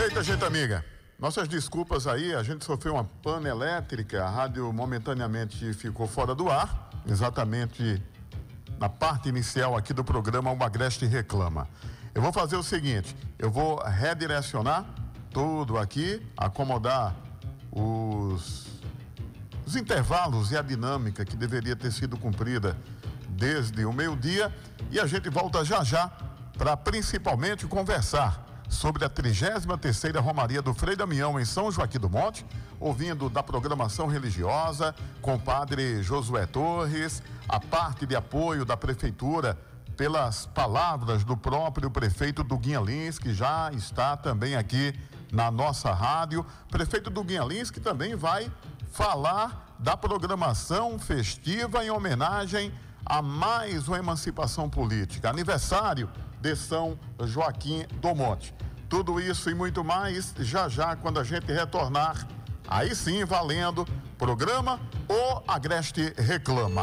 Eita, gente amiga, nossas desculpas aí, a gente sofreu uma pane elétrica, a rádio momentaneamente ficou fora do ar, exatamente na parte inicial aqui do programa O Agreste Reclama. Eu vou fazer o seguinte, eu vou redirecionar tudo aqui, acomodar os intervalos e a dinâmica que deveria ter sido cumprida desde o meio-dia, e a gente volta já já para principalmente conversar sobre a 33ª Romaria do Frei Damião em São Joaquim do Monte, ouvindo da programação religiosa com o padre Josué Torres, a parte de apoio da prefeitura pelas palavras do próprio prefeito do Guimarães, que já está também aqui na nossa rádio. Prefeito do Guimarães, que também vai falar da programação festiva em homenagem a mais uma emancipação política, aniversário de São Joaquim do Monte. Tudo isso e muito mais já já, quando a gente retornar, aí sim valendo, programa O Agreste Reclama.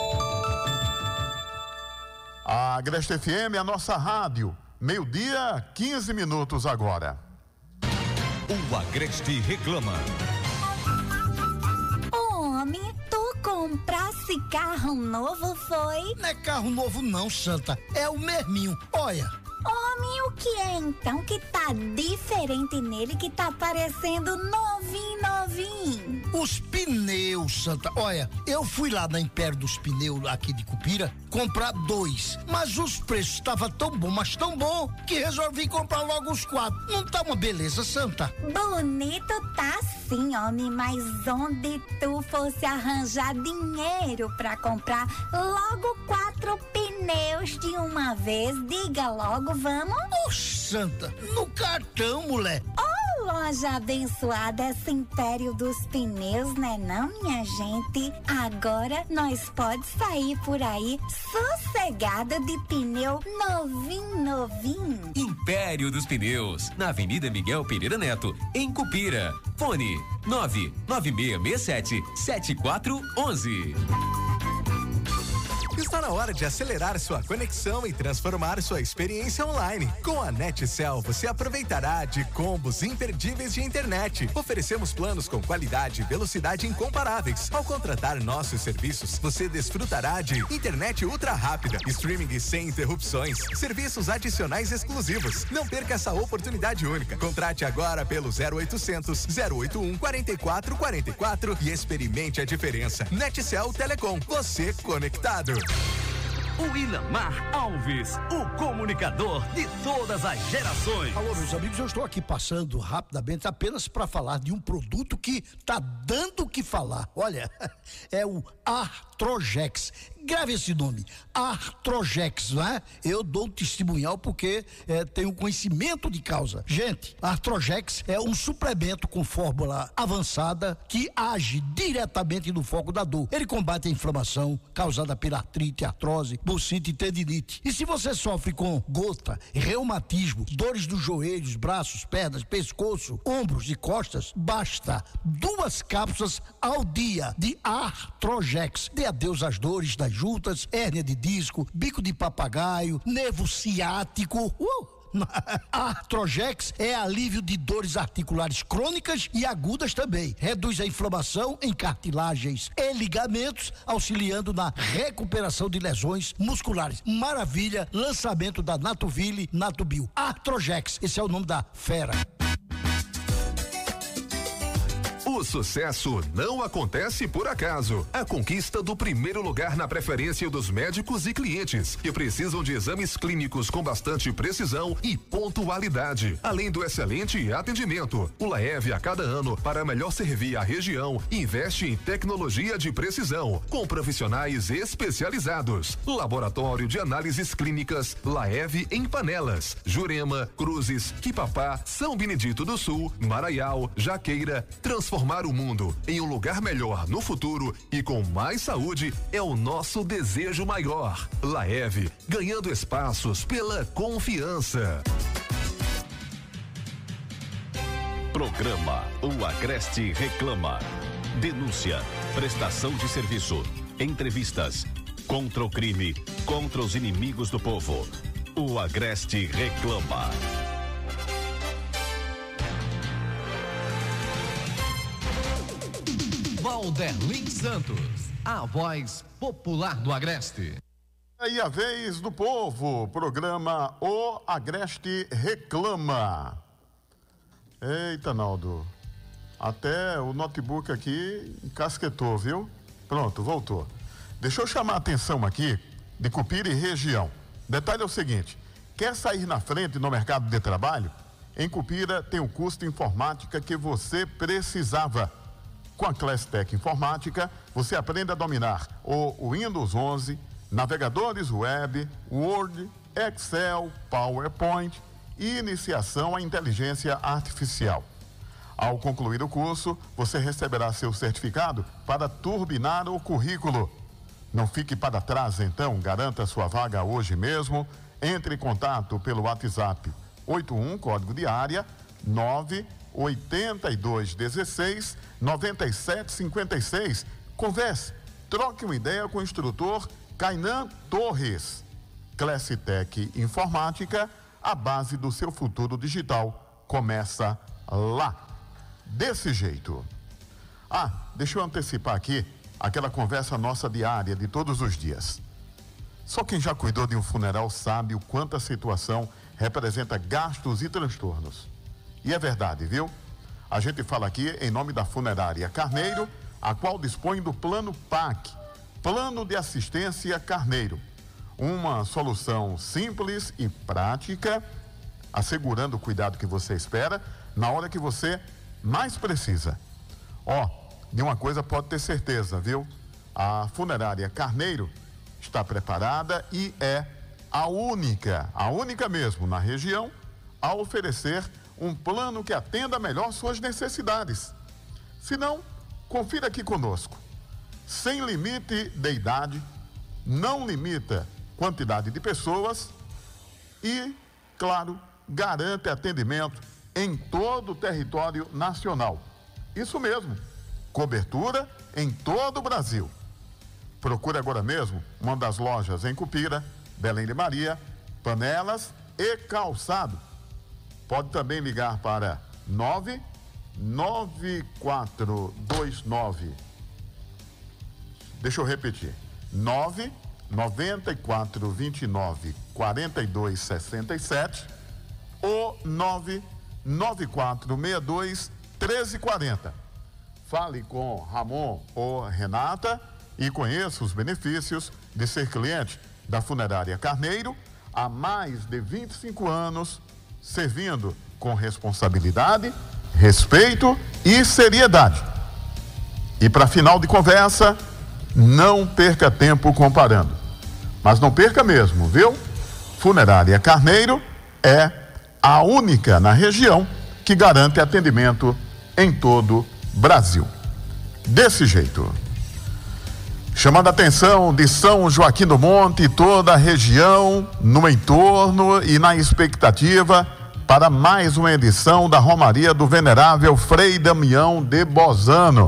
A Agreste FM é a nossa rádio, meio-dia, 15 minutos agora. O Agreste Reclama. Homem, tu comprasse carro novo, foi? Não é carro novo não, Santa, é o mesminho, olha. Homem, o que é então que tá diferente nele, que tá parecendo novinho? Os pneus, Santa, olha, eu fui lá na Império dos Pneus aqui de Cupira comprar 2, mas os preços estavam tão bom, mas tão bom, que resolvi comprar logo os 4. Não tá uma beleza, Santa? Bonito tá sim, homem, mas onde tu fosse arranjar dinheiro pra comprar logo 4 pneus de uma vez, diga logo, vamos? Santa, no cartão, mulher. Loja abençoada, esse Império dos Pneus, né não, minha gente? Agora nós pode sair por aí sossegada de pneu novinho. Império dos Pneus, na Avenida Miguel Pereira Neto, em Cupira. Fone 99667-7411. Está na hora de acelerar sua conexão e transformar sua experiência online. Com a NetCell, você aproveitará de combos imperdíveis de internet. Oferecemos planos com qualidade e velocidade incomparáveis. Ao contratar nossos serviços, você desfrutará de internet ultra rápida, streaming sem interrupções, serviços adicionais exclusivos. Não perca essa oportunidade única. Contrate agora pelo 0800 081 4444 e experimente a diferença. NetCell Telecom, você conectado. O Ilamar Alves, o comunicador de todas as gerações. Alô, meus amigos, eu estou aqui passando rapidamente apenas para falar de um produto que tá dando o que falar. Olha, é o Artrojex. Grave esse nome, Artrojex, não é? Eu dou um testemunhal porque tenho conhecimento de causa. Gente, Artrojex é um suplemento com fórmula avançada que age diretamente no foco da dor. Ele combate a inflamação causada pela artrite, artrose, bursite e tendinite. E se você sofre com gota, reumatismo, dores dos joelhos, braços, pernas, pescoço, ombros e costas, basta 2 cápsulas ao dia de Artrojex. Dê adeus às dores das juntas, hérnia de disco, bico de papagaio, nervo ciático. Artrojex é alívio de dores articulares crônicas e agudas também. Reduz a inflamação em cartilagens e ligamentos, auxiliando na recuperação de lesões musculares. Maravilha, lançamento da Natuville Natubio. Artrojex, esse é o nome da fera. O sucesso não acontece por acaso. A conquista do primeiro lugar na preferência dos médicos e clientes que precisam de exames clínicos com bastante precisão e pontualidade. Além do excelente atendimento, o Laev a cada ano, para melhor servir a região, investe em tecnologia de precisão, com profissionais especializados. Laboratório de análises clínicas Laev em Panelas, Jurema, Cruzes, Quipapá, São Benedito do Sul, Maraial, Jaqueira. Transformar o mundo em um lugar melhor no futuro e com mais saúde é o nosso desejo maior. Laev, ganhando espaços pela confiança. Programa O Agreste Reclama. Denúncia, prestação de serviço, entrevistas, contra o crime, contra os inimigos do povo. O Agreste Reclama. Valderlin Santos, a voz popular do Agreste. E a vez do povo, programa O Agreste Reclama. Eita, Naldo, até o notebook aqui encasquetou, viu? Pronto, voltou. Deixa eu chamar a atenção aqui de Cupira e região. Detalhe é o seguinte, quer sair na frente no mercado de trabalho? Em Cupira tem o curso de informática que você precisava. Com a Classtec Informática, você aprende a dominar o Windows 11, navegadores web, Word, Excel, PowerPoint e iniciação à inteligência artificial. Ao concluir o curso, você receberá seu certificado para turbinar o currículo. Não fique para trás, então, garanta sua vaga hoje mesmo. Entre em contato pelo WhatsApp 81, código de área, 98216-9756. Converse, troque uma ideia com o instrutor Kainan Torres. Classtec Informática, a base do seu futuro digital começa lá. Desse jeito. Deixa eu antecipar aqui aquela conversa nossa diária de todos os dias. Só quem já cuidou de um funeral sabe o quanto a situação representa gastos e transtornos. E é verdade, viu? A gente fala aqui em nome da Funerária Carneiro, a qual dispõe do Plano PAC, Plano de Assistência Carneiro. Uma solução simples e prática, assegurando o cuidado que você espera na hora que você mais precisa. De uma coisa pode ter certeza, viu? A Funerária Carneiro está preparada e é a única mesmo na região a oferecer um plano que atenda melhor suas necessidades. Se não, confira aqui conosco. Sem limite de idade, não limita quantidade de pessoas e, claro, garante atendimento em todo o território nacional. Isso mesmo, cobertura em todo o Brasil. Procure agora mesmo uma das lojas em Cupira, Belém de Maria, Panelas e Calçado. Pode também ligar para 99429. Deixa eu repetir. 99429-4267 ou 99462-1340. Fale com Ramon ou Renata e conheça os benefícios de ser cliente da Funerária Carneiro há mais de 25 anos, servindo com responsabilidade, respeito e seriedade. E para final de conversa, não perca tempo comparando. Mas não perca mesmo, viu? Funerária Carneiro é a única na região que garante atendimento em todo o Brasil. Desse jeito. Chamando a atenção de São Joaquim do Monte e toda a região, no entorno e na expectativa para mais uma edição da Romaria do Venerável Frei Damião de Bozano.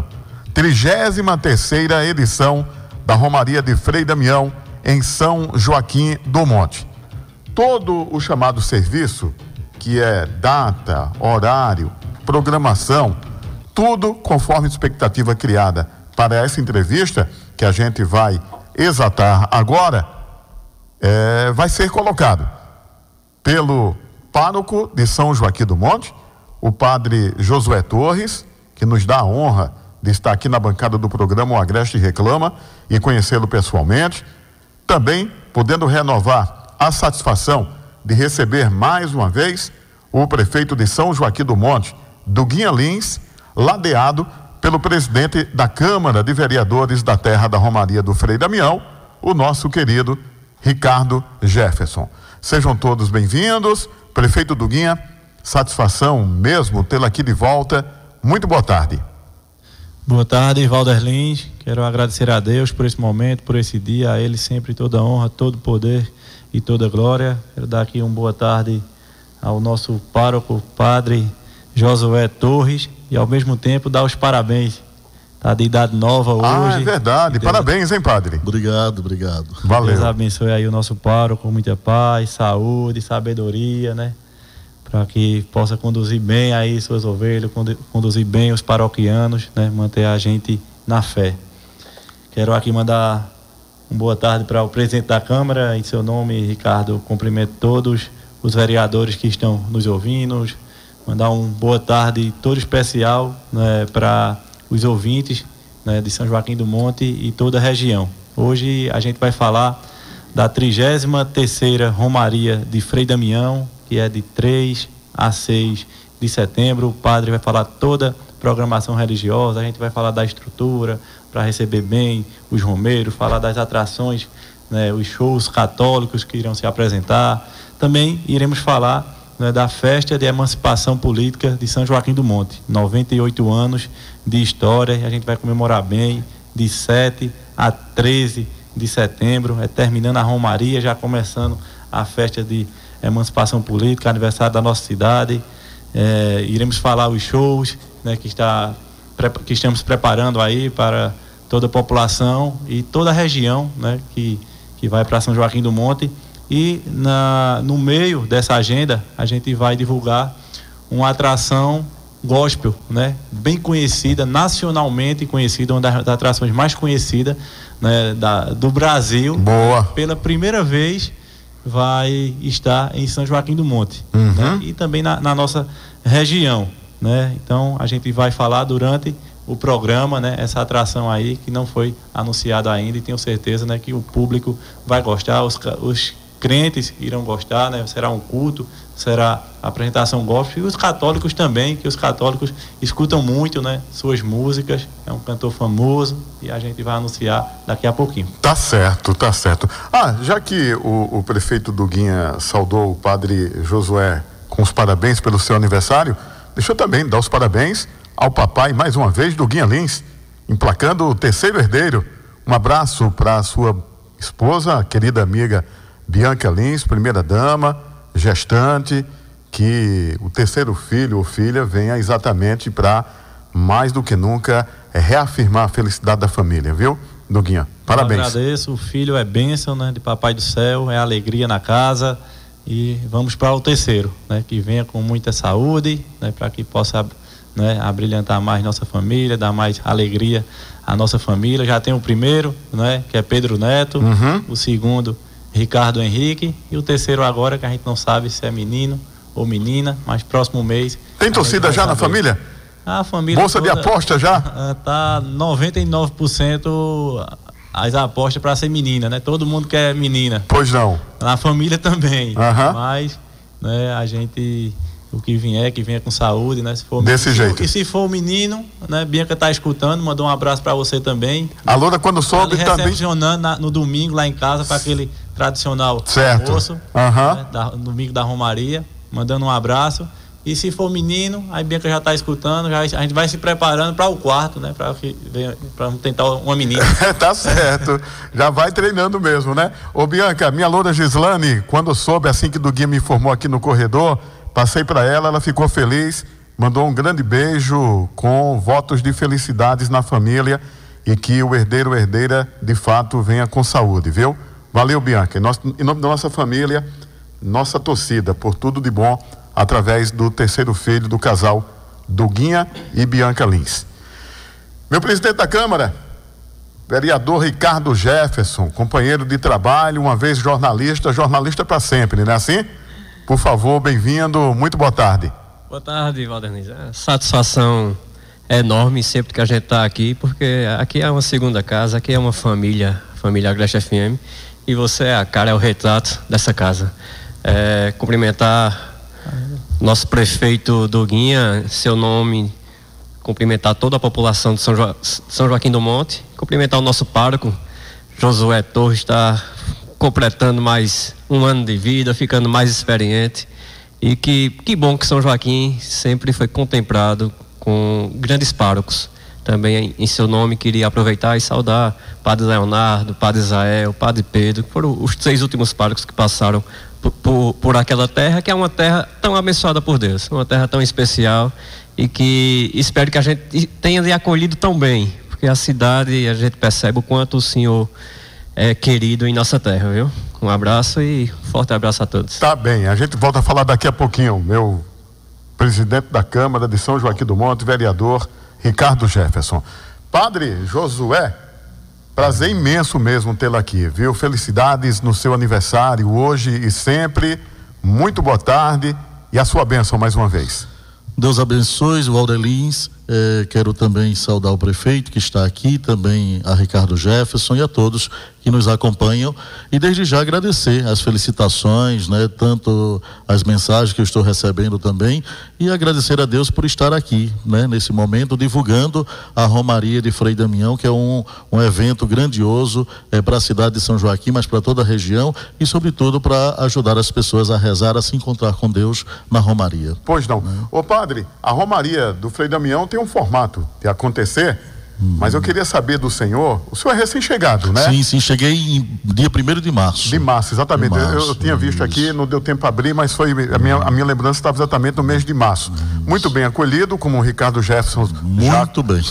33ª edição da Romaria de Frei Damião em São Joaquim do Monte. Todo o chamado serviço, que é data, horário, programação, tudo conforme expectativa criada para essa entrevista que a gente vai exatar agora, vai ser colocado pelo pároco de São Joaquim do Monte, o padre Josué Torres, que nos dá a honra de estar aqui na bancada do programa O Agreste Reclama e conhecê-lo pessoalmente, também podendo renovar a satisfação de receber mais uma vez o prefeito de São Joaquim do Monte, Duguinha Lins, ladeado pelo presidente da Câmara de Vereadores da Terra da Romaria do Frei Damião, o nosso querido Ricardo Jefferson. Sejam todos bem-vindos. Prefeito Duguinha, satisfação mesmo tê-lo aqui de volta. Muito boa tarde. Boa tarde, Valderlin. Quero agradecer a Deus por esse momento, por esse dia, a Ele sempre toda honra, todo poder e toda glória. Quero dar aqui uma boa tarde ao nosso pároco, padre Josué Torres, e ao mesmo tempo dar os parabéns. Está de idade nova hoje. É verdade. Parabéns, hein, padre? Obrigado. Valeu. Deus abençoe aí o nosso pároco com muita paz, saúde, sabedoria, né? Para que possa conduzir bem aí suas ovelhas, conduzir bem os paroquianos, né? Manter a gente na fé. Quero aqui mandar uma boa tarde para o presidente da Câmara, em seu nome, Ricardo, cumprimento todos os vereadores que estão nos ouvindo, mandar uma boa tarde todo especial, né, para os ouvintes, né, de São Joaquim do Monte e toda a região. Hoje a gente vai falar da 33ª Romaria de Frei Damião, que é de 3 a 6 de setembro. O padre vai falar toda a programação religiosa, a gente vai falar da estrutura para receber bem os romeiros, falar das atrações, né, os shows católicos que irão se apresentar. Também iremos falar, né, da festa de emancipação política de São Joaquim do Monte, 98 anos de história, e a gente vai comemorar bem, de 7 a 13 de setembro, terminando a Romaria, já começando a festa de emancipação política, aniversário da nossa cidade. Iremos falar os shows, né, que estamos preparando aí para toda a população e toda a região, né, que vai para São Joaquim do Monte. E no meio dessa agenda a gente vai divulgar uma atração gospel, né, bem conhecida, nacionalmente conhecida, uma das atrações mais conhecidas, né, do Brasil. Boa. Pela primeira vez vai estar em São Joaquim do Monte, né, e também na nossa região, né? Então a gente vai falar durante o programa, né, essa atração aí que não foi anunciada ainda, e tenho certeza, né, que o público vai gostar, os crentes irão gostar, né? Será um culto, será apresentação gospel, e os católicos também, que os católicos escutam muito, né, suas músicas. É um cantor famoso e a gente vai anunciar daqui a pouquinho. Tá certo. Já que o prefeito Duguinha saudou o padre Josué com os parabéns pelo seu aniversário, deixa eu também dar os parabéns ao papai, mais uma vez, Duguinha Lins, emplacando o 3º herdeiro. Um abraço para a sua esposa, a querida amiga Bianca Lins, primeira dama, gestante, que o 3º filho ou filha venha exatamente para, mais do que nunca, reafirmar a felicidade da família, viu, Duguinha? Parabéns. Eu agradeço, o filho é bênção, né, de Papai do Céu, é alegria na casa, e vamos para o 3º, né, que venha com muita saúde, né, para que possa, né, abrilhantar mais nossa família, dar mais alegria à nossa família. Já tem o primeiro, né, que é Pedro Neto, o segundo Ricardo Henrique, e o 3º agora, que a gente não sabe se é menino ou menina, mas próximo mês. Tem torcida já na família? A família Bolsa toda, de aposta já? Tá 99% as apostas para ser menina, né? Todo mundo quer menina. Pois não. Na família também. Mas, né, a gente, o que vier, que venha com saúde, né? Se for desse menino, jeito. E se for menino, né? Bianca tá escutando, mandou um abraço para você também. A Loura, quando soube, também recepcionando no domingo lá em casa para aquele tradicional almoço, né, domingo da Romaria, mandando um abraço. E se for menino, a Bianca já está escutando, a gente vai se preparando para o quarto, né? Para tentar uma menina. Tá certo. Já vai treinando mesmo, né? Ô Bianca, minha loura Gislane, quando soube, assim que Duguinha me informou aqui no corredor, passei para ela ficou feliz, mandou um grande beijo com votos de felicidades na família e que o herdeiro ou herdeira de fato venha com saúde, viu? Valeu, Bianca. Em nome da nossa família, nossa torcida por tudo de bom através do 3º filho do casal Duguinha e Bianca Lins. Meu presidente da Câmara, vereador Ricardo Jefferson, companheiro de trabalho, uma vez jornalista para sempre, não é assim? Por favor, bem-vindo, muito boa tarde. Boa tarde, Valderniz. Satisfação enorme sempre que a gente está aqui, porque aqui é uma segunda casa, aqui é uma família Agreste FM, e você é a cara, é o retrato dessa casa. Cumprimentar nosso prefeito Duguinha, seu nome, cumprimentar toda a população de São Joaquim do Monte, cumprimentar o nosso pároco, Josué Torres, está completando mais um ano de vida, ficando mais experiente, e que bom que São Joaquim sempre foi contemplado com grandes párocos. Também em seu nome queria aproveitar e saudar Padre Leonardo, Padre Israel, Padre Pedro, que foram os 3 últimos párocos que passaram por aquela terra, que é uma terra tão abençoada por Deus, uma terra tão especial, e que espero que a gente tenha lhe acolhido tão bem, porque a cidade, a gente percebe o quanto o Senhor é querido em nossa terra, viu? Um abraço e forte abraço a todos. Tá bem, a gente volta a falar daqui a pouquinho. Meu presidente da Câmara de São Joaquim do Monte, vereador Ricardo Jefferson. Padre Josué, prazer imenso mesmo tê-lo aqui, viu? Felicidades no seu aniversário hoje e sempre. Muito boa tarde e a sua bênção mais uma vez. Deus abençoe, Walder Lins. Quero também saudar o prefeito que está aqui, também a Ricardo Jefferson e a todos que nos acompanham, e desde já agradecer as felicitações, né, tanto as mensagens que eu estou recebendo também, e agradecer a Deus por estar aqui, né, nesse momento divulgando a Romaria de Frei Damião, que é um evento grandioso para a cidade de São Joaquim, mas para toda a região, e sobretudo para ajudar as pessoas a rezar, a se encontrar com Deus na Romaria. Pois não. Ô padre, a Romaria do Frei Damião tem um formato de acontecer, mas eu queria saber do senhor, o senhor é recém-chegado, né? Sim, cheguei em dia 1º de março. De março, exatamente. Eu tinha visto aqui, não deu tempo para abrir, mas foi a minha lembrança estava exatamente no mês de março. Muito bem acolhido, como o Ricardo Jefferson. Muito bem.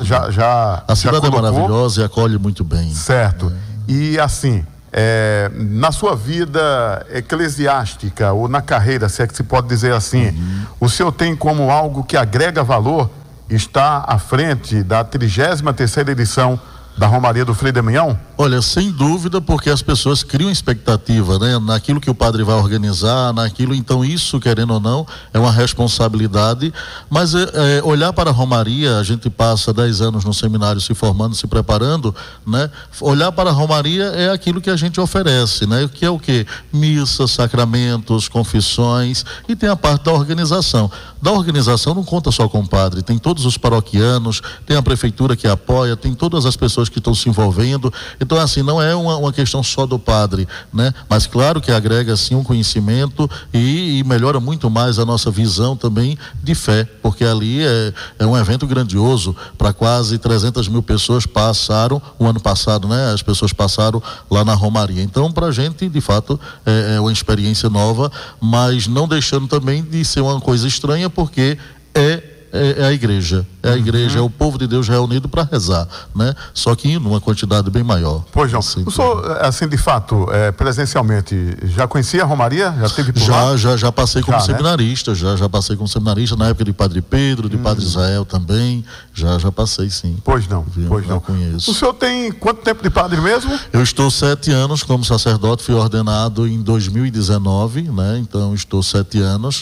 A cidade é maravilhosa e acolhe muito bem. Certo. E assim, na sua vida eclesiástica ou na carreira, se é que se pode dizer assim, o senhor tem como algo que agrega valor está à frente da 33ª edição da Romaria do Frei Damião? Olha, sem dúvida, porque as pessoas criam expectativa, né? Naquilo que o padre vai organizar, naquilo, então isso, querendo ou não, é uma responsabilidade, mas olhar para a Romaria, a gente passa 10 anos no seminário se formando, se preparando, né? Olhar para a Romaria é aquilo que a gente oferece, né? Que é o quê? Missas, sacramentos, confissões, e tem a parte da organização. Da organização não conta só com o padre, tem todos os paroquianos, tem a prefeitura que apoia, tem todas as pessoas que estão se envolvendo. Então, assim, não é uma questão só do padre, né? Mas claro que agrega, assim, um conhecimento e melhora muito mais a nossa visão também de fé, porque ali é um evento grandioso. Para quase 300 mil pessoas passaram o ano passado, né? As pessoas passaram lá na Romaria. Então, para a gente, de fato, é uma experiência nova, mas não deixando também de ser uma coisa estranha, porque é a igreja. É a igreja, é o povo de Deus reunido para rezar, né? Só que numa quantidade bem maior. Pois não. Assim, o senhor, assim, de fato, presencialmente, já conhecia a Romaria? Já teve por lá? Já passei como seminarista, né? já passei como seminarista na época de Padre Pedro, de Padre Israel também, já passei, sim. Pois não, conheço. O senhor tem quanto tempo de padre mesmo? Eu estou 7 anos como sacerdote, fui ordenado em 2019, né? Então estou 7 anos.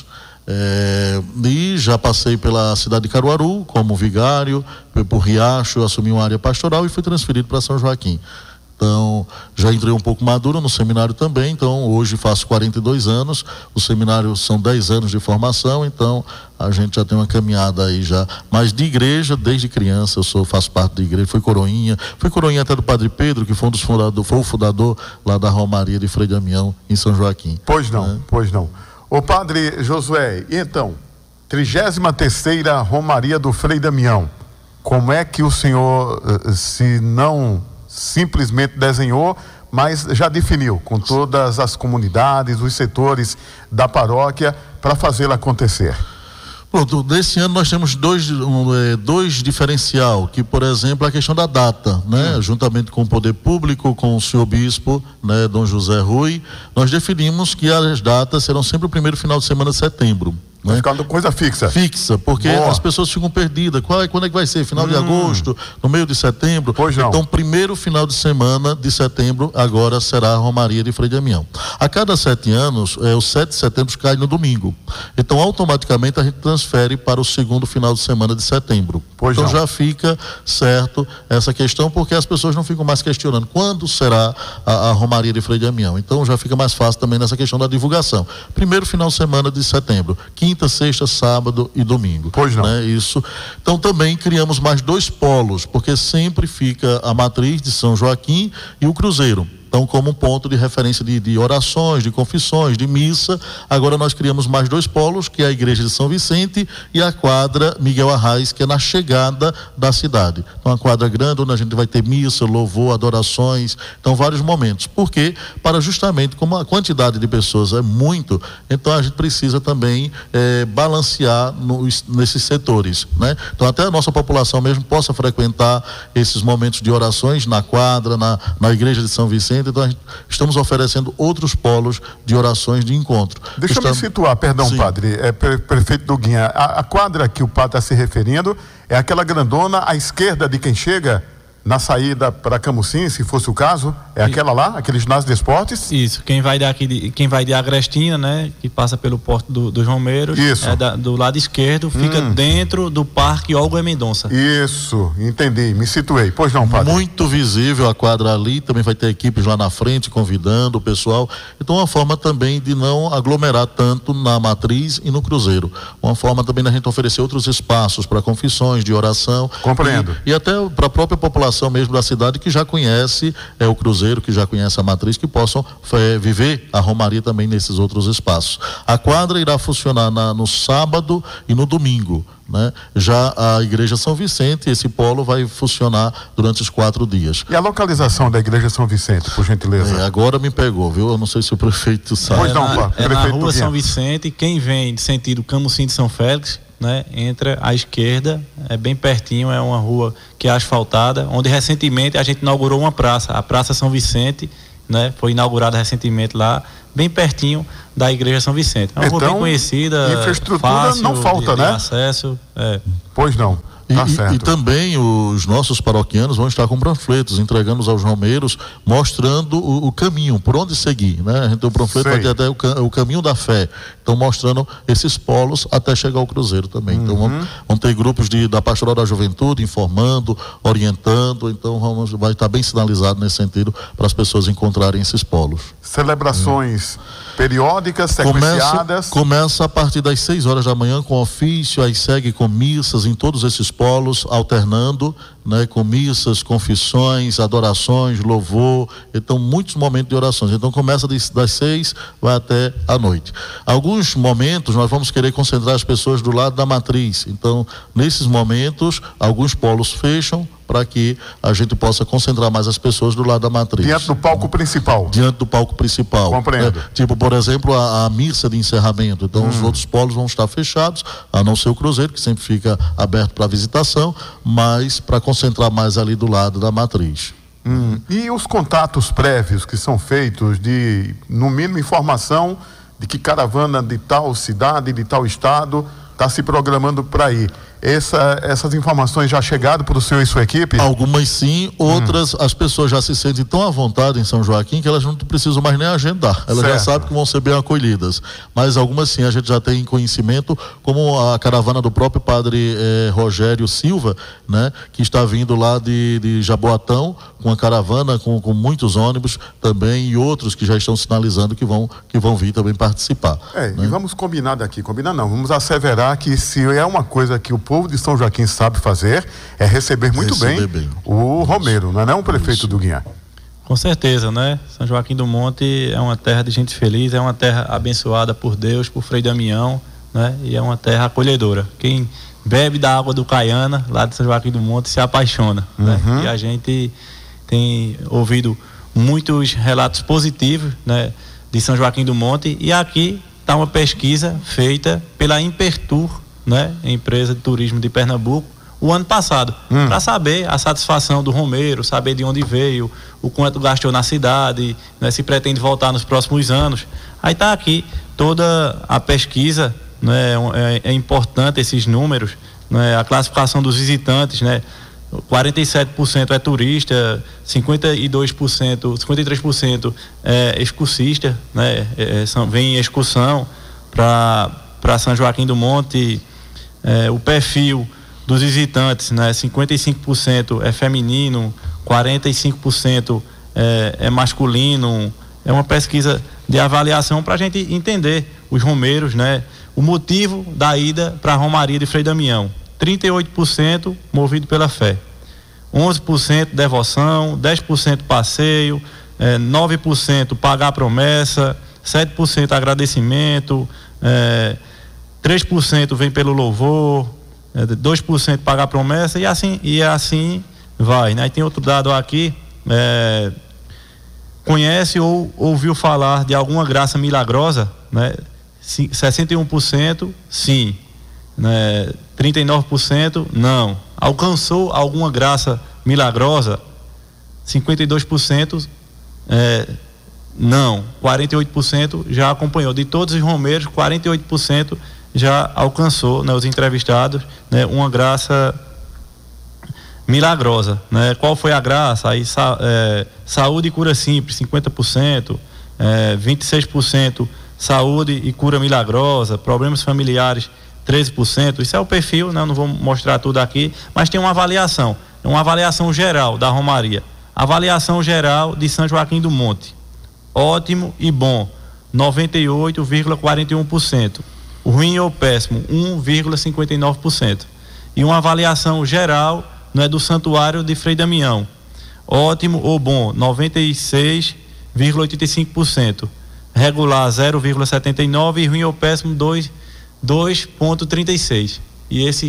E já passei pela cidade de Caruaru como vigário, fui por Riacho, assumi uma área pastoral e fui transferido para São Joaquim. Então, já entrei um pouco maduro no seminário também, então hoje faço 42 anos, o seminário são 10 anos de formação, então a gente já tem uma caminhada aí já, mas de igreja, desde criança, faço parte da igreja, fui coroinha até do Padre Pedro, que foi o fundador lá da Romaria de Frei Damião, em São Joaquim. Pois não. Ô padre Josué, e então, 33ª Romaria do Frei Damião, como é que o senhor, se não simplesmente desenhou, mas já definiu com todas as comunidades, os setores da paróquia para fazê-la acontecer? Pronto, desse ano nós temos dois diferencial, que, por exemplo, a questão da data, né? Juntamente com o poder público, com o senhor bispo, né, Dom José Rui, nós definimos que as datas serão sempre o primeiro final de semana de setembro. Vai ficar coisa fixa. Fixa, porque as pessoas ficam perdidas. Quando é que vai ser? Final de agosto, no meio de setembro? Pois não. Então, primeiro final de semana de setembro, agora será a Romaria de Frei Damião. A cada 7 anos, o 7 de setembro cai no domingo. Então, automaticamente, a gente transfere para o segundo final de semana de setembro. Pois então, não. já fica certo essa questão, porque as pessoas não ficam mais questionando quando será a Romaria de Frei Damião. Então, já fica mais fácil também nessa questão da divulgação. Primeiro final de semana de setembro, quinta, sexta, sábado e domingo. Pois não. Né? Isso. Então também criamos mais 2 polos, porque sempre fica a matriz de São Joaquim e o Cruzeiro. Então, como um ponto de referência de orações, de confissões, de missa, agora nós criamos mais 2 polos, que é a igreja de São Vicente e a quadra Miguel Arraes, que é na chegada da cidade. Então, uma quadra grande, onde a gente vai ter missa, louvor, adorações, então vários momentos. Por quê? Para justamente, como a quantidade de pessoas é muito, então a gente precisa também balancear nesses setores, né? Então, até a nossa população mesmo possa frequentar esses momentos de orações na quadra, na igreja de São Vicente. momento, então estamos oferecendo outros polos de orações de encontro. Deixa eu me situar, perdão, sim, padre, prefeito Duguinha, a quadra que o padre está se referindo é aquela grandona à esquerda de quem chega na saída para Camusim, se fosse o caso, é aquela lá, aquele ginásio de esportes? Isso, quem vai de Agrestina, né, que passa pelo Porto dos Romeiros, isso, do lado esquerdo, fica dentro do Parque Olga Mendonça. Isso, entendi, me situei. Pois não, padre? Muito visível a quadra ali, também vai ter equipes lá na frente convidando o pessoal. Então, uma forma também de não aglomerar tanto na Matriz e no Cruzeiro. Uma forma também da gente oferecer outros espaços para confissões, de oração. Compreendo. E até para a própria população mesmo da cidade que já conhece o Cruzeiro, que já conhece a Matriz, que possam viver a Romaria também nesses outros espaços. A quadra irá funcionar no sábado e no domingo, né? Já a Igreja São Vicente, esse polo vai funcionar durante os 4 dias. E a localização da Igreja São Vicente, por gentileza? Agora me pegou, viu? Eu não sei se o prefeito sabe. Pois não, na Rua São Vicente, quem vem de sentido Camusim de São Félix, né, entra à esquerda, é bem pertinho, é uma rua que é asfaltada, onde recentemente a gente inaugurou uma praça, a Praça São Vicente, né, foi inaugurada recentemente lá, bem pertinho da Igreja São Vicente. É uma rua bem conhecida, infraestrutura fácil não falta, de né? acesso. Pois não. E também os nossos paroquianos vão estar com panfletos, entregando aos romeiros, mostrando o caminho, por onde seguir, né? A gente tem o panfleto vai ter até o caminho da fé. Então, mostrando esses polos até chegar ao Cruzeiro também. Então, vão ter grupos da Pastoral da Juventude informando, orientando. Então, vai estar bem sinalizado nesse sentido para as pessoas encontrarem esses polos. Celebrações periódicas, sequenciadas. Começa a partir das 6 horas da manhã com ofício, aí segue com missas em todos esses polos, alternando, né, com missas, confissões, adorações, louvor. Então, muitos momentos de orações. Então, começa das 6, vai até a noite. Alguns momentos nós vamos querer concentrar as pessoas do lado da Matriz. Então, nesses momentos, alguns polos fecham para que a gente possa concentrar mais as pessoas do lado da Matriz. Diante do palco principal. Diante do palco principal. Compreendo. Tipo, por exemplo, a missa de encerramento. Então, os outros polos vão estar fechados, a não ser o Cruzeiro, que sempre fica aberto para visitação, mas para concentrar mais ali do lado da Matriz. E os contatos prévios que são feitos de, no mínimo, informação de que caravana de tal cidade, de tal estado, está se programando para ir. Essas informações já chegaram para o senhor e sua equipe? Algumas sim, outras as pessoas já se sentem tão à vontade em São Joaquim que elas não precisam mais nem agendar, elas já sabem que vão ser bem acolhidas, mas algumas sim a gente já tem conhecimento, como a caravana do próprio padre Rogério Silva, né, que está vindo lá de Jaboatão, com a caravana com muitos ônibus também, e outros que já estão sinalizando que vão vir também participar. Né? E vamos combinar daqui, vamos asseverar que se é uma coisa que o povo de São Joaquim sabe fazer, é receber muito bem o Romeiro, não é não, prefeito Duguinha? Com certeza, né? São Joaquim do Monte é uma terra de gente feliz, é uma terra abençoada por Deus, por Frei Damião, né? E é uma terra acolhedora. Quem bebe da água do Caiana, lá de São Joaquim do Monte, se apaixona, né? E a gente tem ouvido muitos relatos positivos, né, de São Joaquim do Monte, e aqui está uma pesquisa feita pela Impertur, né, empresa de turismo de Pernambuco, o ano passado, para saber a satisfação do Romeiro, saber de onde veio, o quanto gastou na cidade, né, se pretende voltar nos próximos anos. Aí está aqui toda a pesquisa, né, é importante esses números, né, a classificação dos visitantes, né, 47% é turista, 53% é excursista, né, vem em excursão para São Joaquim do Monte. O perfil dos visitantes, né, 55% é feminino, 45% é masculino. É uma pesquisa de avaliação para a gente entender os romeiros, né, o motivo da ida para a Romaria de Frei Damião. 38% movido pela fé, 11% devoção, 10% passeio, 9% pagar a promessa, 7% agradecimento, 3% vem pelo louvor, 2% pagar a promessa, e assim vai, né? E tem outro dado aqui, conhece ou ouviu falar de alguma graça milagrosa, né? 61% sim, né? 39% não. Alcançou alguma graça milagrosa? 52% Não, 48% já acompanhou. De todos os romeiros, 48% já alcançou, né, os entrevistados, né, uma graça milagrosa, né? Qual foi a graça? Aí, saúde e cura simples, 50%, 26% saúde e cura milagrosa, problemas familiares, 13%. Isso é o perfil, né? Eu não vou mostrar tudo aqui, mas tem uma avaliação geral da Romaria. Avaliação geral de São Joaquim do Monte. Ótimo e bom, 98,41%. Ruim ou péssimo, 1,59%. E uma avaliação geral, né, do Santuário de Frei Damião. Ótimo ou bom, 96,85%. Regular, 0,79%. E ruim ou péssimo, 2,36%. E esse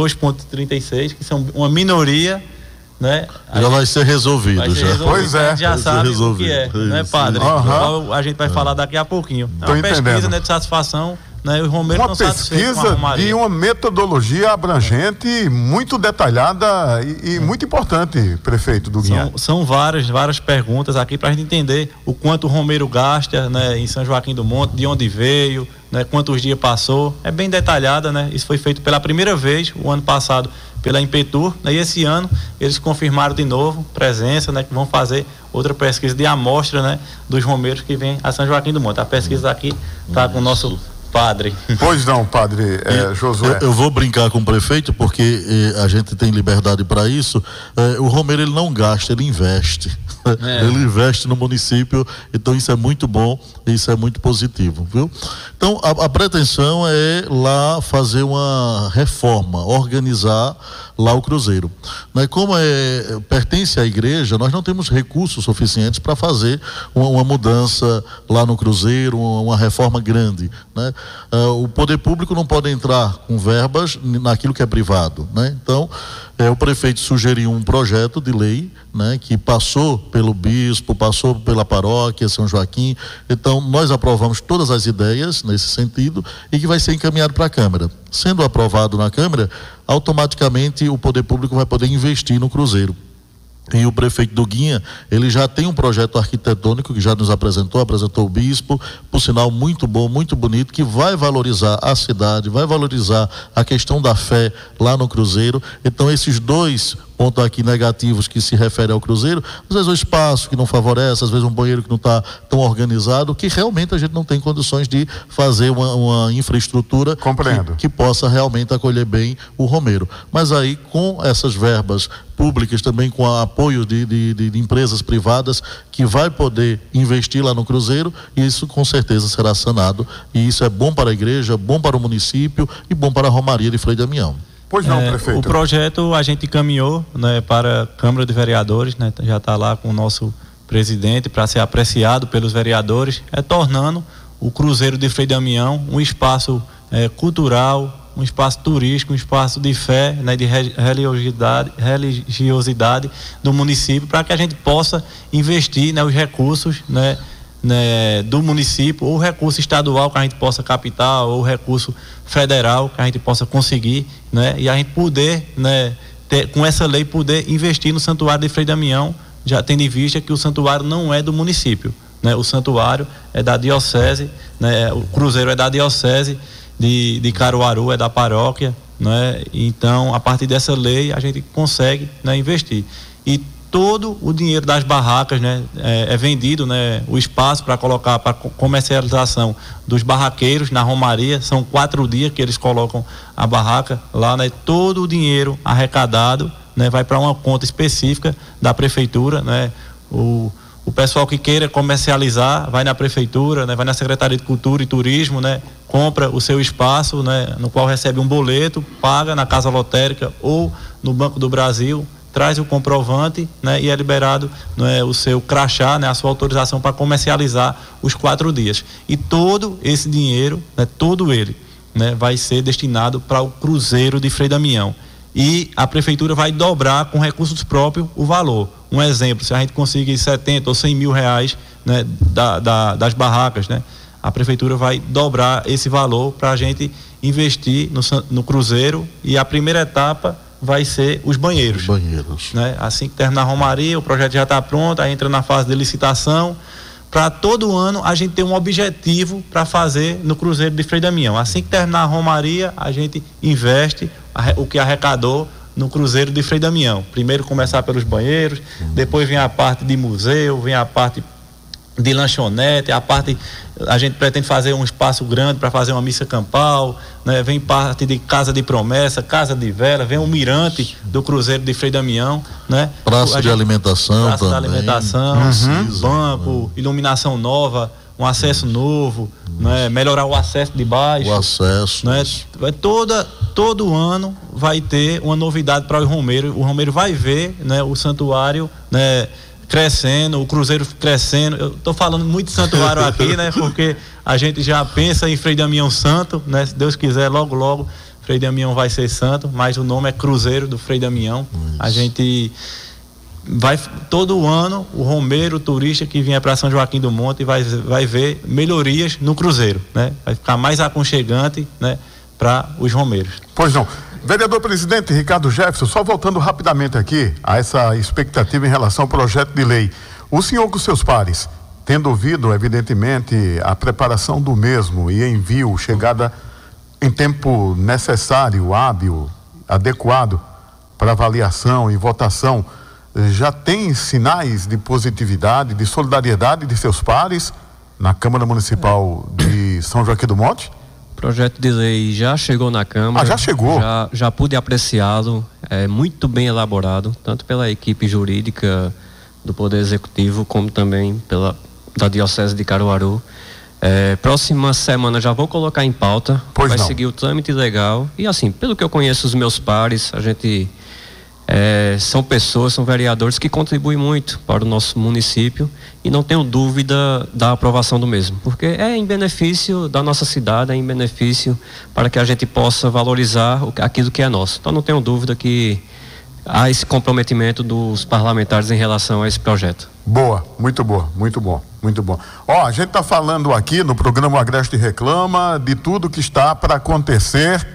2,36%, que são uma minoria, né? Já vai ser resolvido. Pois é. Já sabe o que é, né, padre? A gente vai falar daqui a pouquinho. É uma pesquisa, né, de satisfação, né? Os romeiros uma pesquisa de uma metodologia abrangente, muito detalhada e muito importante, prefeito do Guinha. São várias perguntas aqui para a gente entender o quanto o romeiro gasta, né, em São Joaquim do Monte, de onde veio, né, quantos dias passou. É bem detalhada, né? Isso foi feito pela primeira vez o ano passado pela Impetur, né? E esse ano eles confirmaram de novo presença, né, que vão fazer outra pesquisa de amostra, né, dos romeiros que vêm a São Joaquim do Monte. A pesquisa aqui está com o nosso padre. Pois não, padre Josué. Eu vou brincar com o prefeito porque a gente tem liberdade para isso. O romeiro, ele não gasta, ele investe. Ele investe no município, então isso é muito bom, isso é muito positivo, viu? Então a pretensão é lá fazer uma reforma, organizar lá o Cruzeiro, né? Como pertence à igreja, nós não temos recursos suficientes para fazer uma mudança lá no Cruzeiro, uma reforma grande, né? O poder público não pode entrar com verbas naquilo que é privado, né? Então o prefeito sugeriu um projeto de lei, né, que passou pelo bispo, passou pela paróquia São Joaquim. Então nós aprovamos todas as ideias nesse sentido e que vai ser encaminhado para a Câmara. Sendo aprovado na Câmara, automaticamente o poder público vai poder investir no Cruzeiro. E o prefeito do Guinha, ele já tem um projeto arquitetônico que já nos apresentou o bispo, por sinal muito bom, muito bonito, que vai valorizar a cidade, vai valorizar a questão da fé lá no Cruzeiro. Então esses dois pontos aqui negativos que se referem ao Cruzeiro, às vezes o espaço que não favorece, às vezes um banheiro que não está tão organizado, que realmente a gente não tem condições de fazer uma infraestrutura que possa realmente acolher bem o romeiro. Mas aí com essas verbas públicas, também com o apoio de empresas privadas que vai poder investir lá no Cruzeiro, isso com certeza será sanado, e isso é bom para a igreja, bom para o município e bom para a Romaria de Frei Damião. Pois não, prefeito. O projeto a gente encaminhou, né, para a Câmara de Vereadores, né, já está lá com o nosso presidente para ser apreciado pelos vereadores, tornando o Cruzeiro de Frei Damião um espaço cultural, um espaço turístico, um espaço de fé, né, de religiosidade do município, para que a gente possa investir, né, os recursos, né, do município, ou recurso estadual que a gente possa captar, ou recurso federal que a gente possa conseguir, né, e a gente poder, né, com essa lei, poder investir no Santuário de Frei Damião, já tendo em vista que o santuário não é do município, né, o santuário é da diocese, né, o Cruzeiro é da diocese de Caruaru, é da paróquia, né, então a partir dessa lei a gente consegue, né, investir. E todo o dinheiro das barracas, né, é vendido, né, o espaço para colocar para comercialização dos barraqueiros na Romaria. São 4 dias que eles colocam a barraca lá, né, todo o dinheiro arrecadado, né, vai para uma conta específica da prefeitura, né. O pessoal que queira comercializar vai na prefeitura, né, vai na Secretaria de Cultura e Turismo, né, compra o seu espaço, né, no qual recebe um boleto, paga na Casa Lotérica ou no Banco do Brasil, traz o comprovante, né, e é liberado, né, o seu crachá, né, a sua autorização para comercializar os 4 dias. E todo esse dinheiro, né, todo ele, né, vai ser destinado para o Cruzeiro de Frei Damião. E a prefeitura vai dobrar com recursos próprios o valor. Um exemplo, se a gente conseguir 70 ou 100 mil reais, né, das barracas, né, a prefeitura vai dobrar esse valor para a gente investir no Cruzeiro, e a primeira etapa vai ser os banheiros. Né? Assim que terminar a romaria, o projeto já está pronto, aí entra na fase de licitação. Para todo ano a gente ter um objetivo para fazer no Cruzeiro de Frei Damião. Assim que terminar a romaria, a gente investe o que arrecadou no Cruzeiro de Frei Damião. Primeiro começar pelos banheiros, depois vem a parte de museu, vem a parte de lanchonete, a gente pretende fazer um espaço grande para fazer uma missa campal, né? Vem parte de casa de promessa, casa de vela, vem um mirante do Cruzeiro de Frei Damião, né? Praça de alimentação praça também. de alimentação, banco, iluminação nova, um acesso novo, né? Melhorar o acesso de baixo. O acesso. Né? Todo ano vai ter uma novidade para o romeiro. O romeiro vai ver, né, o santuário, né, crescendo, o Cruzeiro crescendo. Eu estou falando muito de santuário aqui, né? Porque a gente já pensa em Frei Damião Santo, né? Se Deus quiser, logo Frei Damião vai ser santo, mas o nome é Cruzeiro do Frei Damião. A gente vai todo ano, o romeiro, o turista que vier para São Joaquim do Monte vai ver melhorias no Cruzeiro, né? Vai ficar mais aconchegante, né, para os romeiros. Pois não. Vereador presidente Ricardo Jefferson, só voltando rapidamente aqui a essa expectativa em relação ao projeto de lei. O senhor com seus pares, tendo ouvido, evidentemente, a preparação do mesmo e envio, chegada em tempo necessário, hábil, adequado para avaliação e votação, já tem sinais de positividade, de solidariedade de seus pares na Câmara Municipal de São Joaquim do Monte? O projeto de lei já chegou na Câmara. Já chegou? Já pude apreciá-lo, é muito bem elaborado, tanto pela equipe jurídica do Poder Executivo, como também da Diocese de Caruaru. Próxima semana já vou colocar em pauta, vai seguir o trâmite legal. E assim, pelo que eu conheço os meus pares, a gente são vereadores que contribuem muito para o nosso município e não tenho dúvida da aprovação do mesmo, porque é em benefício da nossa cidade, é em benefício para que a gente possa valorizar aquilo que é nosso. Então não tenho dúvida que há esse comprometimento dos parlamentares em relação a esse projeto. Boa, muito boa, muito bom, muito bom. A gente está falando aqui no programa O Agreste Reclama de tudo que está para acontecer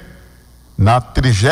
na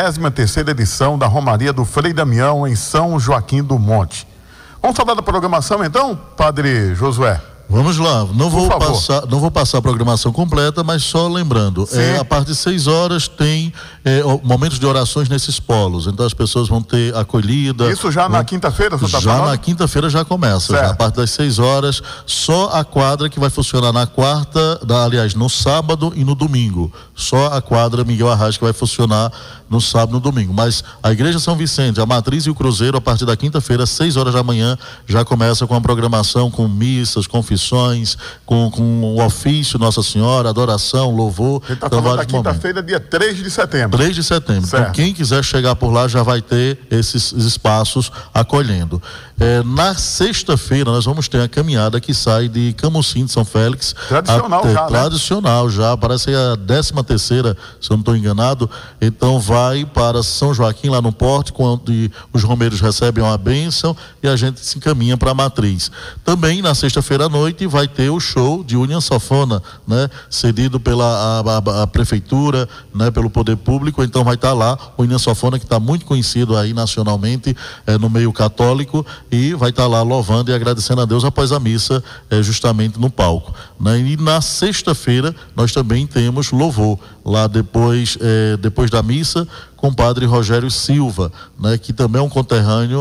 33ª edição da Romaria do Frei Damião em São Joaquim do Monte. Vamos falar da programação então, Padre Josué? Vamos lá, não vou passar a programação completa, mas só lembrando, a partir de 6 horas tem momentos de orações nesses polos, então as pessoas vão ter acolhida. Isso já na quinta-feira, você está falando? Já na quinta-feira já começa, já, a partir das 6 horas, só a quadra que vai funcionar na quarta, aliás, no sábado e no domingo, só a quadra Miguel Arraes que vai funcionar no sábado e no domingo, mas a Igreja São Vicente, a Matriz e o Cruzeiro, a partir da quinta-feira, 6 horas da manhã, já começa com a programação, com missas, confissões, com o ofício Nossa Senhora, adoração, louvor. Ele está falando da quinta-feira, dia 3 de setembro. 3 de setembro. Certo. Então, quem quiser chegar por lá já vai ter esses espaços acolhendo. Na sexta-feira, nós vamos ter a caminhada que sai de Camocim de São Félix. Tradicional já, né? Tradicional já, parece a 13ª, se eu não estou enganado. Então, vai para São Joaquim, lá no Porto, onde os romeiros recebem uma bênção e a gente se encaminha para a Matriz. Também, na sexta-feira à noite, vai ter o show de União Sanfona, né? Cedido pela a Prefeitura, né? Pelo Poder Público. Então, vai estar lá o União Sanfona, que está muito conhecido aí nacionalmente, no meio católico, e vai estar lá louvando e agradecendo a Deus após a missa, justamente no palco, né? E na sexta-feira, nós também temos louvor, lá depois da missa, com o padre Rogério Silva, né, que também é um conterrâneo,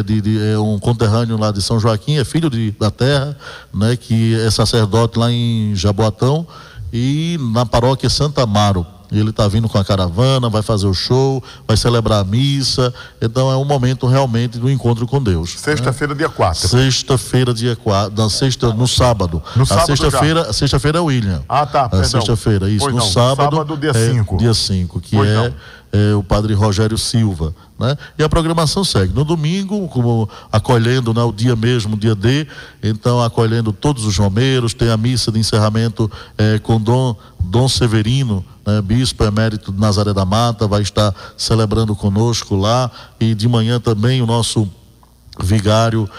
um conterrâneo lá de São Joaquim, é filho da terra, né, que é sacerdote lá em Jaboatão e na paróquia Santa Amaro. Ele está vindo com a caravana, vai fazer o show, vai celebrar a missa. Então é um momento realmente do encontro com Deus. Sexta-feira, dia 4. Sexta-feira, dia 4. No sábado. No sábado sexta-feira é William. Ah, tá. A sexta-feira, isso. No sábado, dia 5. Dia 5, que o padre Rogério Silva, né? E a programação segue. No domingo, como acolhendo, né, o dia mesmo, dia D, então acolhendo todos os romeiros, tem a missa de encerramento com Dom Severino, né, bispo emérito de Nazaré da Mata, vai estar celebrando conosco lá, e de manhã também o nosso vigário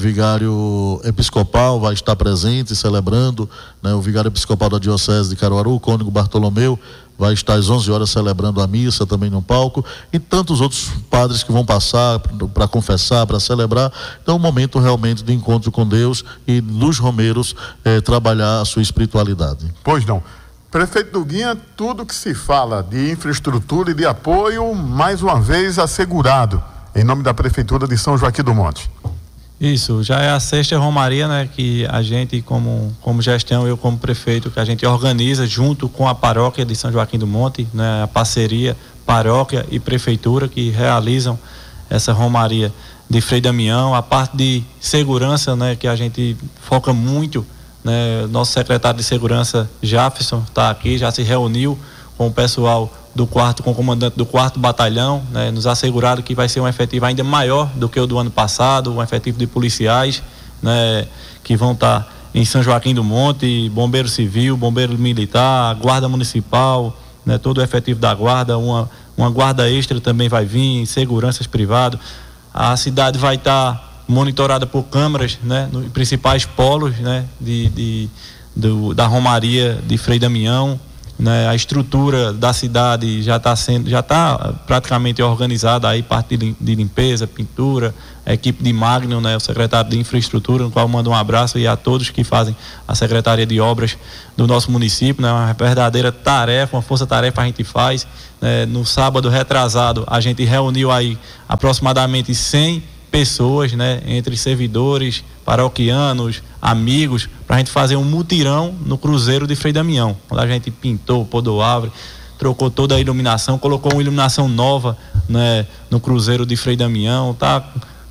episcopal vai estar presente celebrando, né, o vigário episcopal da Diocese de Caruaru, o cônego Bartolomeu, vai estar às 11 horas celebrando a missa também no palco, e tantos outros padres que vão passar para confessar, para celebrar. Então, é um momento realmente de encontro com Deus e dos romeiros trabalhar a sua espiritualidade. Pois não. Prefeito Duguinha, tudo que se fala de infraestrutura e de apoio, mais uma vez assegurado, em nome da Prefeitura de São Joaquim do Monte. Isso, já é a sexta romaria, né, que a gente, como gestão, eu como prefeito, que a gente organiza junto com a paróquia de São Joaquim do Monte, né, a parceria paróquia e prefeitura que realizam essa romaria de Frei Damião. A parte de segurança, né, que a gente foca muito, né, nosso secretário de segurança, Jefferson, está aqui, já se reuniu com o pessoal do quarto, com o comandante do 4º batalhão, né, nos asseguraram que vai ser um efetivo ainda maior do que o do ano passado, um efetivo de policiais, né, que vão estar em São Joaquim do Monte, bombeiro civil, bombeiro militar, guarda municipal, né, todo o efetivo da guarda, uma guarda extra também vai vir, seguranças privadas. A cidade vai estar monitorada por câmeras, né, nos principais polos, né, da romaria de Frei Damião, né, a estrutura da cidade já está praticamente organizada aí, parte de limpeza, pintura, a equipe de Magno, né, o secretário de infraestrutura, no qual mando um abraço, e a todos que fazem a Secretaria de Obras do nosso município, né, uma verdadeira tarefa, uma força-tarefa a gente faz, né. No sábado retrasado a gente reuniu aí aproximadamente 100 pessoas, né, entre servidores, paroquianos, amigos, para a gente fazer um mutirão no Cruzeiro de Frei Damião, onde a gente pintou, podou árvore, trocou toda a iluminação, colocou uma iluminação nova, né, no Cruzeiro de Frei Damião, tá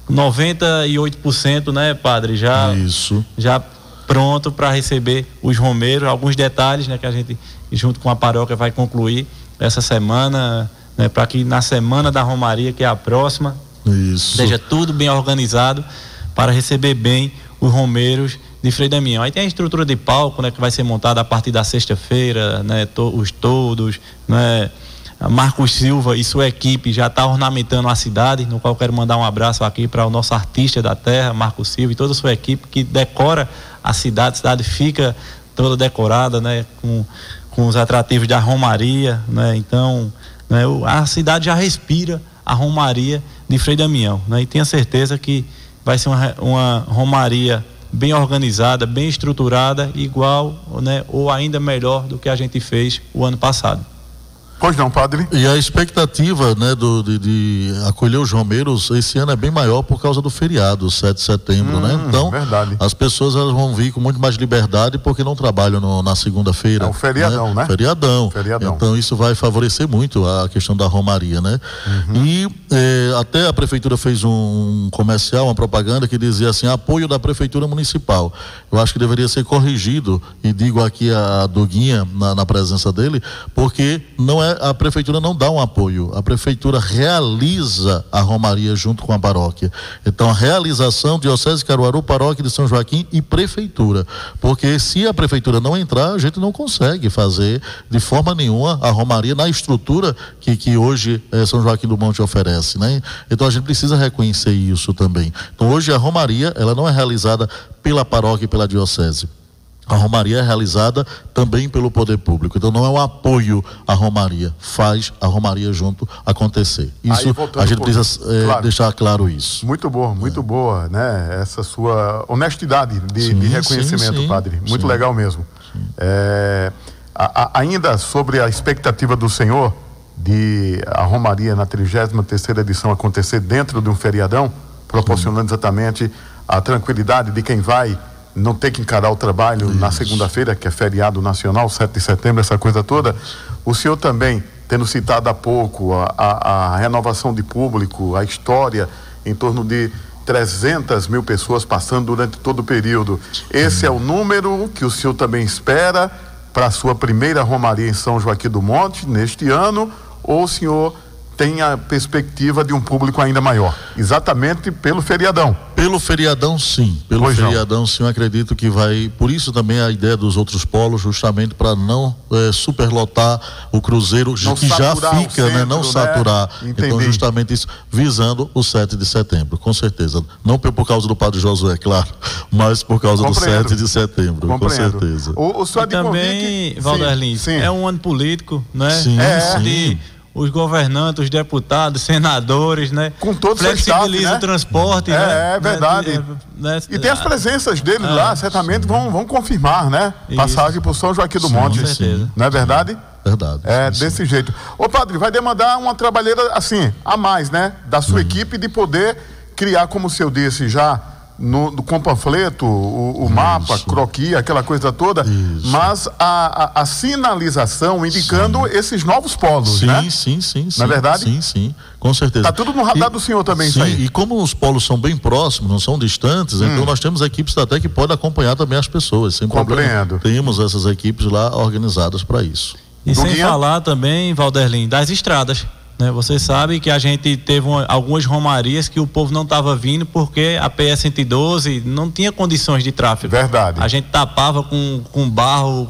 98%, né, padre, já pronto para receber os romeiros. Alguns detalhes, né, que a gente junto com a paróquia vai concluir essa semana, né, para que na semana da romaria, que é a próxima, seja tudo bem organizado para receber bem os romeiros de Frei Damião. Aí tem a estrutura de palco, né, que vai ser montada a partir da sexta-feira, né, os toldos, né, Marcos Silva e sua equipe já está ornamentando a cidade, no qual eu quero mandar um abraço aqui para o nosso artista da terra, Marcos Silva, e toda a sua equipe que decora a cidade fica toda decorada, né, com os atrativos da romaria, né, então, né, a cidade já respira a romaria de Frei Damião, né? E tenha certeza que vai ser uma romaria bem organizada, bem estruturada, igual, né, ou ainda melhor do que a gente fez o ano passado. Pois não, padre. E a expectativa, né, de acolher os romeiros esse ano é bem maior por causa do feriado, 7 de setembro, né? Então, verdade. As pessoas elas vão vir com muito mais liberdade porque não trabalham na segunda-feira. É um feriadão, né? Feriadão. Então, isso vai favorecer muito a questão da romaria, né? E até a prefeitura fez um comercial, uma propaganda que dizia assim, apoio da prefeitura municipal. Eu acho que deveria ser corrigido, e digo aqui a Duguinha na presença dele, porque a prefeitura não dá um apoio, a prefeitura realiza a romaria junto com a paróquia. Então, a realização, Diocese de Caruaru, Paróquia de São Joaquim e prefeitura, porque se a prefeitura não entrar, a gente não consegue fazer de forma nenhuma a romaria na estrutura que hoje São Joaquim do Monte oferece, né? Então, a gente precisa reconhecer isso também. Então, hoje a romaria, ela não é realizada pela paróquia e pela diocese. A romaria é realizada também pelo poder público. Então não é um apoio à romaria, faz a romaria junto acontecer. Isso a gente precisa deixar claro isso. Muito boa, né? Essa sua honestidade de reconhecimento, padre. Muito legal mesmo. Ainda sobre a expectativa do senhor de a romaria na 33ª edição acontecer dentro de um feriadão, proporcionando exatamente a tranquilidade de quem vai não ter que encarar o trabalho na segunda-feira, que é feriado nacional, 7 de setembro, essa coisa toda. O senhor também, tendo citado há pouco a renovação de público, a história em torno de 300 mil pessoas passando durante todo o período. Esse é o número que o senhor também espera para a sua primeira romaria em São Joaquim do Monte, neste ano, ou o senhor tem a perspectiva de um público ainda maior, exatamente pelo feriadão. Pelo feriadão, sim. Pelo feriadão, sim, eu acredito que vai. Por isso também a ideia dos outros polos, justamente para não superlotar o Cruzeiro, não que já fica, centro, né? Não saturar. Entendi. Então, justamente isso, visando o 7 de setembro, com certeza. Não por causa do Padre Josué, claro, mas por causa do 7 de setembro, com certeza. O senhor também, Valder Lins, é um ano político, né? Sim, sim. Os governantes, os deputados, senadores, né? Com todo o flexibiliza né? o transporte, né? É verdade. E tem as presenças deles lá, certamente vão confirmar, né? Isso. Passagem por São Joaquim do Monte. Com certeza. Não é verdade? Verdade. Desse jeito. Ô, padre, vai demandar uma trabalheira assim, a mais, né? Da sua equipe de poder criar, como o senhor disse já, com panfleto, o mapa, croquis, aquela coisa toda, mas a sinalização indicando esses novos polos, né? Sim. Não é verdade? Sim, com certeza. Está tudo no radar do senhor também, isso aí. E como os polos são bem próximos, não são distantes, então nós temos equipes até que podem acompanhar também as pessoas, sem problema. Temos essas equipes lá organizadas para isso. E sem falar também, Valder Lins, das estradas. Você sabe que a gente teve algumas romarias que o povo não estava vindo porque a PS-112 não tinha condições de tráfego. Verdade. A gente tapava com barro,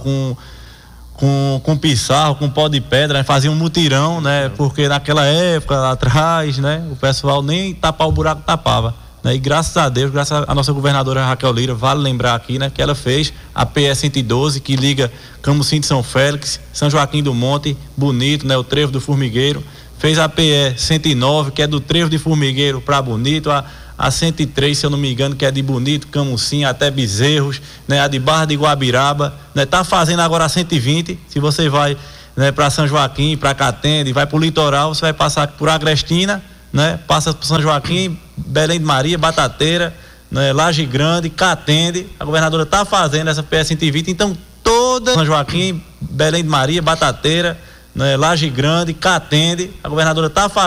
com pissarro, com pó de pedra, fazia um mutirão, né? Porque naquela época lá atrás, né? O pessoal nem tapar o buraco tapava. Né? E graças a Deus, graças à nossa governadora Raquel Lira, vale lembrar aqui, né? Que ela fez a PS-112 que liga Camusim de São Félix, São Joaquim do Monte, Bonito, né? O Trevo do Formigueiro. Fez a PE 109, que é do Trevo de Formigueiro para Bonito, a 103, se eu não me engano, que é de Bonito, Camusim, até Bezerros, né? A de Barra de Guabiraba, né? Tá fazendo agora a 120, se você vai, né, para São Joaquim, para Catende, vai para o litoral, você vai passar por Agrestina, né? Passa por São Joaquim, Belém de Maria, Batateira, né? Laje Grande, Catende, a governadora tá fazendo essa PE 120, então toda São Joaquim, Belém de Maria, Batateira, né? Laje Grande, Catende, a governadora está fazendo